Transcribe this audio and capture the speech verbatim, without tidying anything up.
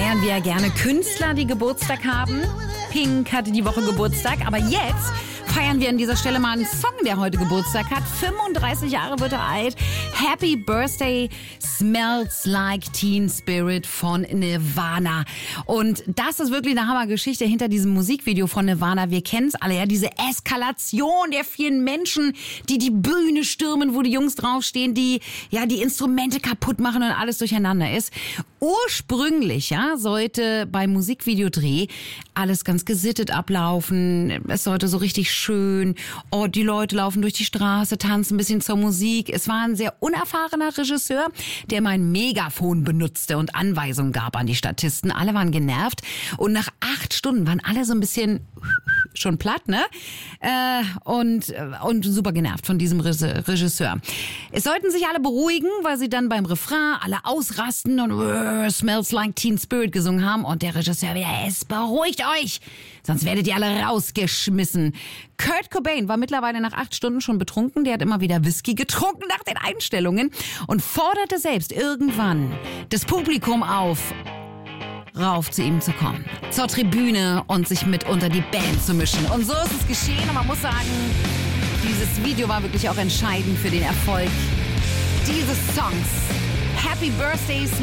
feiern wir ja gerne Künstler, die Geburtstag haben. Pink hatte die Woche Geburtstag, aber jetzt feiern wir an dieser Stelle mal einen Song, der heute Geburtstag hat. fünfunddreißig Jahre wird er alt. Happy Birthday, Smells Like Teen Spirit von Nirvana. Und das ist wirklich eine Hammergeschichte hinter diesem Musikvideo von Nirvana. Wir kennen es alle, ja, diese Eskalation der vielen Menschen, die die Bühne stürmen, wo die Jungs draufstehen, die ja die Instrumente kaputt machen und alles durcheinander ist. Ursprünglich, ja, sollte beim Musikvideodreh alles ganz gesittet ablaufen. Es sollte so richtig schön. Oh, die Leute laufen durch die Straße, tanzen ein bisschen zur Musik. Es war ein sehr unerfahrener Regisseur, der mein Megafon benutzte und Anweisungen gab an die Statisten. Alle waren genervt und nach acht Stunden waren alle so ein bisschen schon platt, ne? Äh, und, und super genervt von diesem Regisseur. Es sollten sich alle beruhigen, weil sie dann beim Refrain alle ausrasten und uh, Smells Like Teen Spirit gesungen haben. Und der Regisseur wieder, es beruhigt euch, sonst werdet ihr alle rausgeschmissen. Kurt Cobain war mittlerweile nach acht Stunden schon betrunken. Der hat immer wieder Whisky getrunken nach den Einstellungen und forderte selbst irgendwann das Publikum auf, rauf zu ihm zu kommen, zur Tribüne und sich mit unter die Band zu mischen. Und so ist es geschehen und man muss sagen, dieses Video war wirklich auch entscheidend für den Erfolg dieses Songs. Happy Birthday,